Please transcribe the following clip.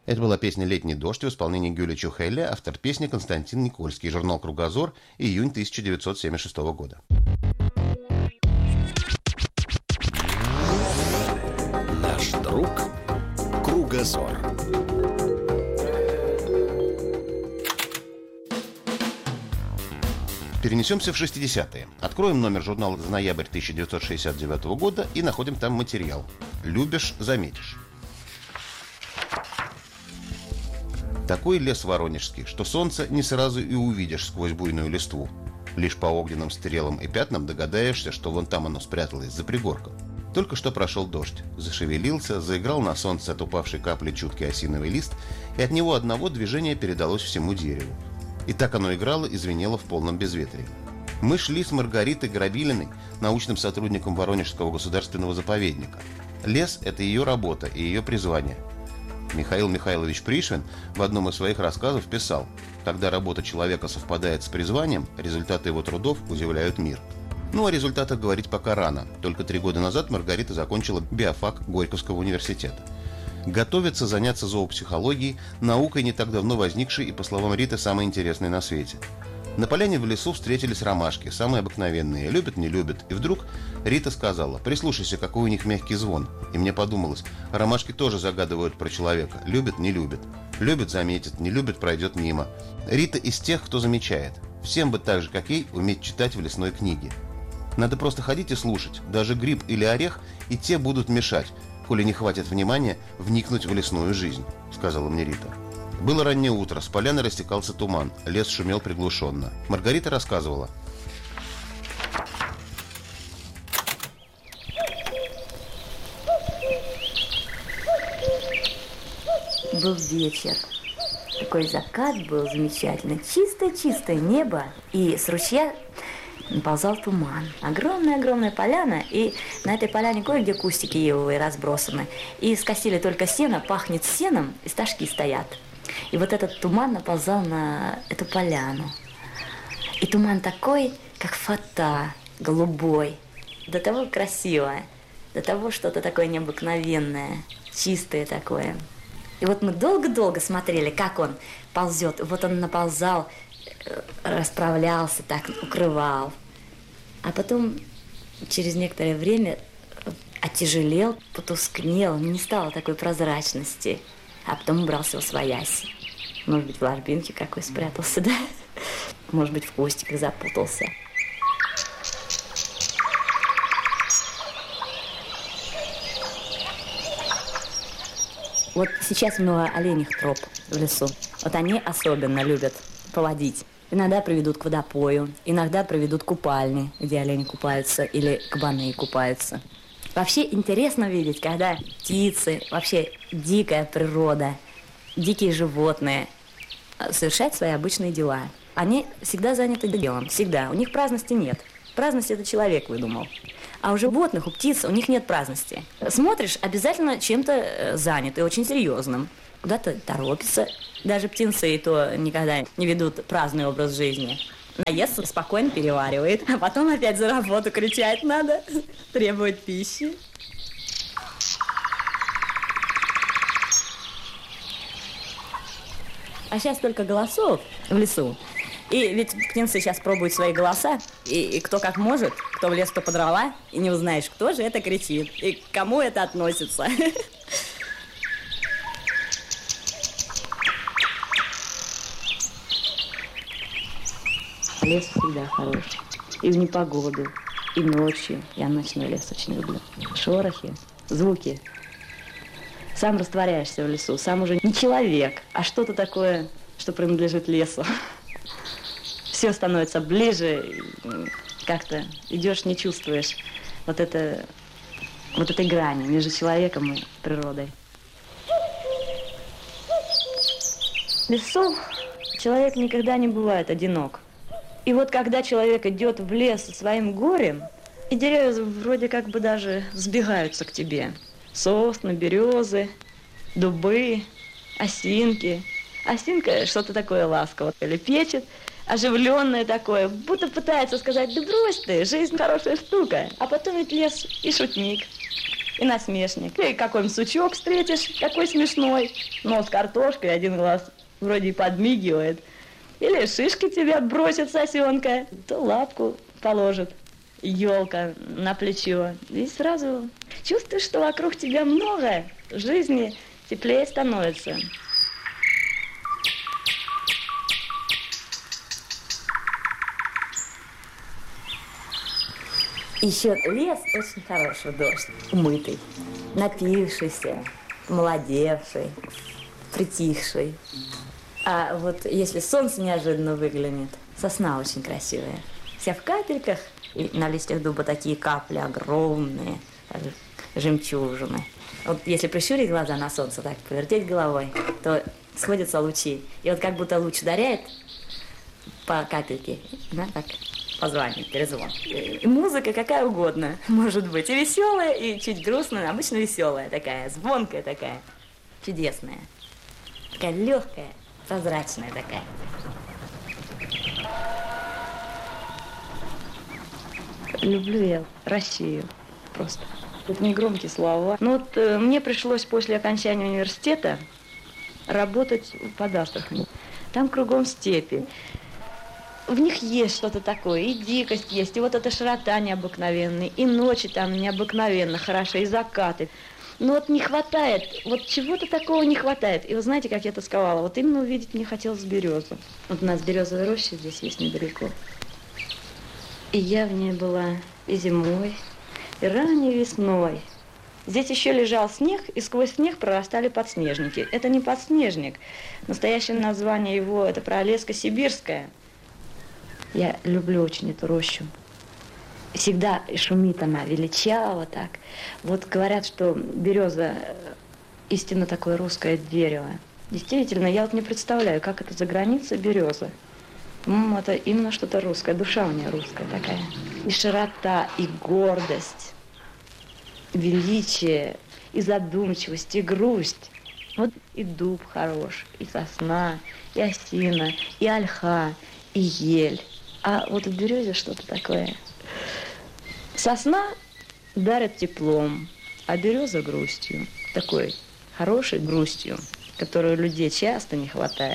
Это была песня «Летний дождь» в исполнении Гюля Чухеля, автор песни Константин Никольский, журнал «Кругозор», июнь 1976 года. Наш друг Кругозор. Перенесемся в 60-е. Откроем номер журнала за ноябрь 1969 года и находим там материал. «Любишь – заметишь». Такой лес воронежский, что солнце не сразу и увидишь сквозь буйную листву. Лишь по огненным стрелам и пятнам догадаешься, что вон там оно спряталось, за пригорком. Только что прошел дождь, зашевелился, заиграл на солнце от упавшей капли чуткий осиновый лист, и от него одного движения передалось всему дереву. И так оно играло и звенело в полном безветрии. Мы шли с Маргаритой Грабилиной, научным сотрудником Воронежского государственного заповедника. Лес – это ее работа и ее призвание. Михаил Михайлович Пришвин в одном из своих рассказов писал: «Когда работа человека совпадает с призванием, результаты его трудов удивляют мир». Ну, о результатах говорить пока рано. Только 3 года назад Маргарита закончила биофак Горьковского университета. Готовится заняться зоопсихологией, наукой, не так давно возникшей и, по словам Риты, самой интересной на свете. На поляне в лесу встретились ромашки, самые обыкновенные, любят, не любят. И вдруг Рита сказала: «Прислушайся, какой у них мягкий звон». И мне подумалось, ромашки тоже загадывают про человека. Любят, не любят. Любит, заметит, не любит, пройдет мимо. Рита из тех, кто замечает. Всем бы так же, как ей, уметь читать в лесной книге. Надо просто ходить и слушать. Даже гриб или орех, и те будут мешать, коли не хватит внимания вникнуть в лесную жизнь, сказала мне Рита. Было раннее утро, с поляны растекался туман, лес шумел приглушенно. Маргарита рассказывала. Был вечер. Такой закат был замечательный. Чистое-чистое небо. И с ручья наползал туман. Огромная-огромная поляна. И на этой поляне кое-где кустики ивовые разбросаны. И скосили только сено, пахнет сеном, и стажки стоят. И вот этот туман наползал на эту поляну. И туман такой, как фата, голубой. До того красиво, до того что-то такое необыкновенное, чистое такое. И вот мы долго-долго смотрели, как он ползет. Вот он наползал, расправлялся так, укрывал. А потом через некоторое время оттяжелел, потускнел, не стало такой прозрачности. А потом убрался восвоясь. Может быть, в ложбинке какой спрятался, да? Может быть, в кустиках запутался. Вот сейчас много оленьих троп в лесу. Вот они особенно любят поводить. Иногда приведут к водопою, иногда приведут к купальне, где олени купаются или кабаны купаются. Вообще интересно видеть, когда птицы, вообще дикая природа, дикие животные совершают свои обычные дела. Они всегда заняты делом, всегда. У них праздности нет. Праздность это человек выдумал. А у животных, у птиц, у них нет праздности. Смотришь, обязательно чем-то заняты, очень серьезным. Куда-то торопятся. Даже птенцы и то никогда не ведут праздный образ жизни. Наестся, спокойно переваривает, а потом опять за работу кричать надо, требует пищи. А сейчас только голосов в лесу. И ведь птенцы сейчас пробуют свои голоса, и кто как может, кто в лес, кто по дрова, и не узнаешь, кто же это кричит, и к кому это относится. Лес всегда хороший. И в непогоду, и ночью. Я ночной лес очень люблю. Шорохи, звуки. Сам растворяешься в лесу. Сам уже не человек, а что-то такое, что принадлежит лесу. Все становится ближе. Как-то идешь, не чувствуешь вот этой грани между человеком и природой. В лесу человек никогда не бывает одинок. И вот когда человек идет в лес со своим горем, и деревья вроде как бы даже сбегаются к тебе. Сосны, березы, дубы, осинки. Осинка что-то такое ласковое лепечет, оживленное такое, будто пытается сказать: да брось ты, жизнь хорошая штука. А потом ведь лес и шутник. и насмешник. И какой-нибудь сучок встретишь, такой смешной, нос картошкой, один глаз вроде и подмигивает. Или шишки тебе отбросит сосенка, то лапку положит елка на плечо. И сразу чувствуешь, что вокруг тебя много, жизни теплее становится. Еще лес очень хороший, дождь, умытый, напившийся, молодевший, притихший. А вот если солнце неожиданно выглянет, сосна очень красивая. Вся в капельках, и на листьях дуба такие капли огромные, жемчужины. Вот если прищурить глаза на солнце, так повертеть головой, то сходятся лучи. И вот как будто луч ударяет по капельке, да, так позванивает, перезвон. И музыка какая угодно может быть. И веселая, и чуть грустная, обычно веселая такая, звонкая такая, чудесная. Такая легкая, прозрачная такая. Люблю я Россию просто. Это не громкие слова. Но вот мне пришлось после окончания университета работать под Астраханью. Там кругом степи. В них есть что-то такое, и дикость есть, и вот эта широта необыкновенная, и ночи там необыкновенно хорошие, и закаты. Но вот не хватает, вот чего-то такого не хватает. И вы знаете, как я тосковала? Вот именно увидеть мне хотелось березу. Вот у нас березовая роща здесь есть недалеко. И я в ней была и зимой, и ранней весной. Здесь еще лежал снег, и сквозь снег прорастали подснежники. Это не подснежник. Настоящее название его – это пролеска сибирская. Я люблю очень эту рощу. Всегда шумит она, величаво так. Вот говорят, что береза истинно такое русское дерево. Действительно, я вот не представляю, как это за границей береза. По-моему, это именно что-то русское, душа у нее русская такая. И широта, и гордость, величие, и задумчивость, и грусть. Вот и дуб хорош, и сосна, и осина, и ольха, и ель. А вот в березе что-то такое. Сосна дарит теплом, а береза грустью. Такой хорошей грустью, которой у людей часто не хватает.